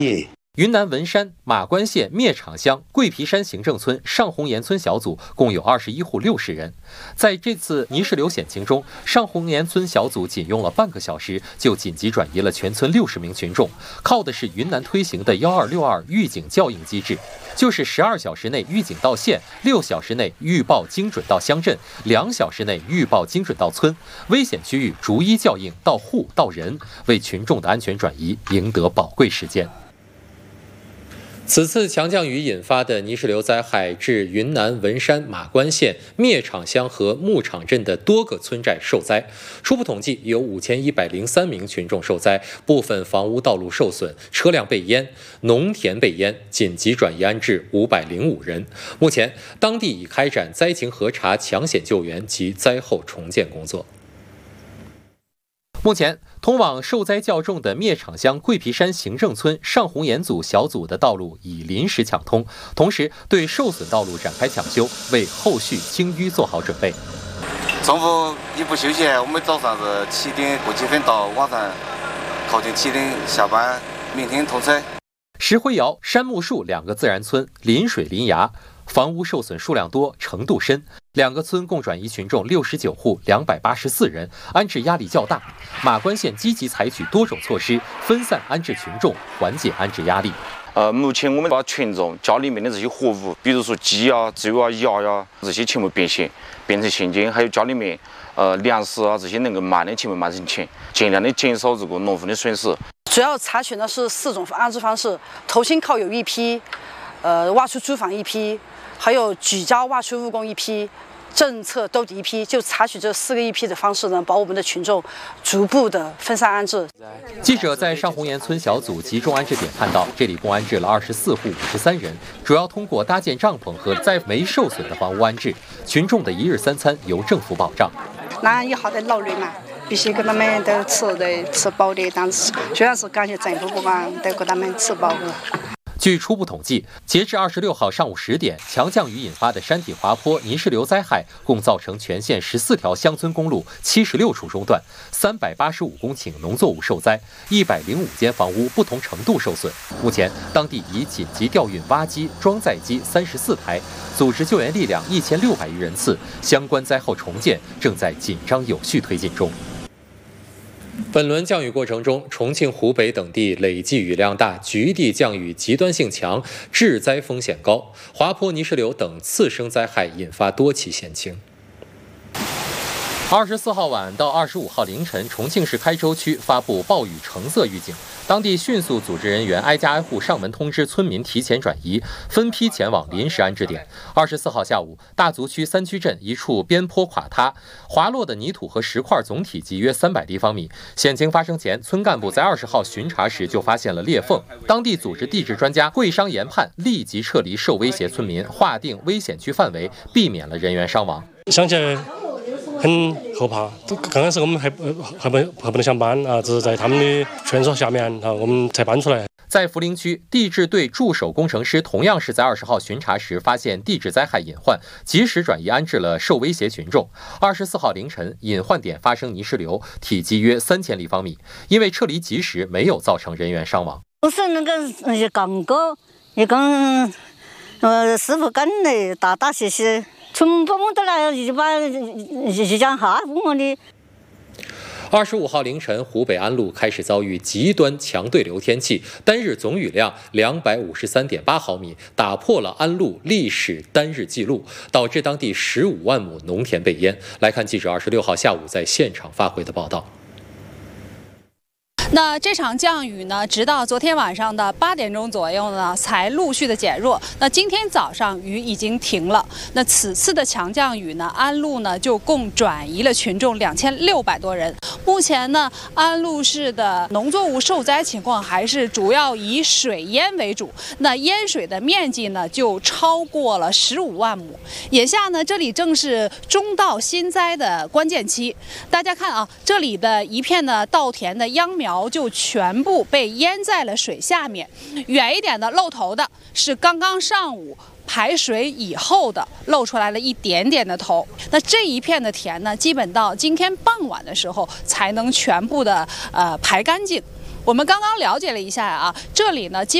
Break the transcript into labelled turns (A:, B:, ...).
A: 云南文山马关县灭场乡桂皮山行政村上红岩村小组共有21户60人。在这次泥石流险情中，上红岩村小组仅用了半个小时就紧急转移了全村60名群众，靠的是云南推行的1262预警校应机制，就是12小时内预警到县，6小时内预报精准到乡镇，2小时内预报精准到村，危险区域逐一校应到户到人，为群众的安全转移赢得宝贵时间。此次强降雨引发的泥石流灾害致云南文山马关县灭场乡和牧场镇的多个村寨受灾，初步统计有5103名群众受灾，部分房屋道路受损，车辆被淹，农田被淹，紧急转移安置505人。目前，当地已开展灾情核查、抢险救援及灾后重建工作。目前，通往受灾较重的灭场乡桂皮山行政村上红岩组小组的道路已临时抢通，同时对受损道路展开抢修，为后续清淤做好准备。
B: 中午也不休息，我们早上是7点过几分到，晚上靠近7点下班，明天通车。
A: 石灰窑、杉木树2个自然村临水临崖，房屋受损数量多、程度深，2个村共转移群众69户284人，安置压力较大。马关县积极采取多种措施，分散安置群众，缓解安置压力。
C: 目前我们把群众家里面的这些活物，比如说鸡啊、猪啊、鸭呀，这些全部变成现金，还有家里面粮食啊这些能够卖的全部卖成钱，尽量的减少这个农户的损失。
D: 主要采取的是4种安置方式：投心靠友一批，挖出租房一批，还有举家挖出务工一批，政策兜底一批，就采取这4个一批的方式呢，把我们的群众逐步的分散安置。
A: 记者在上红岩村小组集中安置点看到，这里共安置了24户53人，主要通过搭建帐篷和在没受损的房屋安置，群众的1日3餐由政府保障。
D: 那以后的劳累嘛，必须给他们都吃饱的，但是主要是感谢政府不管都给他们吃饱。
A: 据初步统计，截至26号上午10点，强降雨引发的山体滑坡、泥石流灾害共造成全县14条乡村公路76处中断，385公顷农作物受灾，105间房屋不同程度受损。目前，当地已紧急调运挖机、装载机34台，组织救援力量1600余人次，相关灾后重建正在紧张有序推进中。本轮降雨过程中，重庆、湖北等地累计雨量大，局地降雨极端性强，致灾风险高，滑坡、泥石流等次生灾害引发多起险情。24号晚到25号凌晨，重庆市开州区发布暴雨橙色预警，当地迅速组织人员挨家挨户上门通知村民提前转移，分批前往临时安置点。24号下午，大足区3区镇一处边坡垮塌，滑落的泥土和石块总体积约300立方米。险情发生前，村干部在20号巡查时就发现了裂缝，当地组织地质专家会商研判，立即撤离受威胁村民，划定危险区范围，避免了人员伤亡。
E: 想起来很后怕，刚开始我们还不能上班啊，只是在他们的劝说下面啊，我们才搬出来。
A: 在涪陵区，地质队驻守工程师同样是在20号巡查时发现地质灾害隐患，及时转移安置了受威胁群众。24号凌晨，隐患点发生泥石流，体积约3000立方米，因为撤离及时，没有造成人员伤亡。
F: 不是那个刚哥，一刚师傅跟的大谢谢。从不摸得来一把一讲哈我的。
A: 25号凌晨，湖北安陆开始遭遇极端强对流天气，单日总雨量253.8毫米，打破了安陆历史单日纪录，导致当地15万亩农田被淹。来看记者26号下午在现场发回的报道。
G: 那这场降雨呢，直到昨天晚上的8点钟左右呢，才陆续的减弱。那今天早上雨已经停了。那此次的强降雨呢，安陆呢就共转移了群众2600多人。目前呢，安陆市的农作物受灾情况还是主要以水淹为主。那淹水的面积呢，就超过了15万亩。眼下呢，这里正是中稻新栽的关键期。大家看啊，这里的一片的稻田的秧苗就全部被淹在了水下面，远一点的露头的是刚刚上午排水以后的露出来了一点点的头。那这一片的田呢，基本到今天傍晚的时候才能全部的排干净。 我们刚刚了解了一下啊，这里呢基